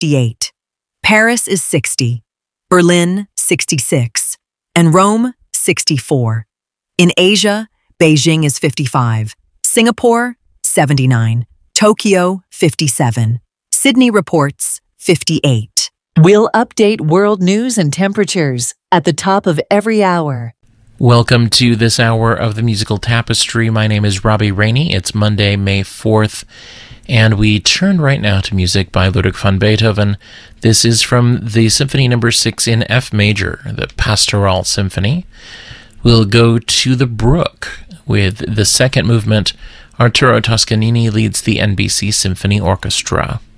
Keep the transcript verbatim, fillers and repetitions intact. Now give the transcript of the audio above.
fifty-eight. Paris is sixty. Berlin, sixty-six. And Rome, sixty-four. In Asia, Beijing is fifty-five. Singapore, seventy-nine. Tokyo, fifty-seven. Sydney reports fifty-eight. We'll update world news and temperatures at the top of every hour. Welcome to this hour of the Musical Tapestry. My name is Robbie Rainey. It's Monday, May fourth, and we turn right now to music by Ludwig van Beethoven. This is from the Symphony Number six in F major, the Pastoral Symphony. We'll go to the Brook with the second movement. Arturo Toscanini leads the N B C Symphony Orchestra.